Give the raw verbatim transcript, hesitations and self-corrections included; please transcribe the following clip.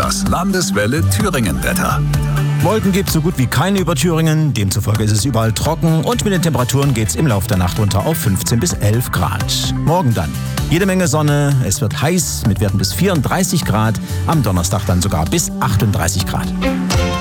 Das Landeswelle Thüringen-Wetter. Wolken gibt es so gut wie keine über Thüringen, demzufolge ist es überall trocken und mit den Temperaturen geht es im Laufe der Nacht runter auf fünfzehn bis elf Grad. Morgen dann jede Menge Sonne, es wird heiß mit Werten bis vierunddreißig Grad, am Donnerstag dann sogar bis achtunddreißig Grad.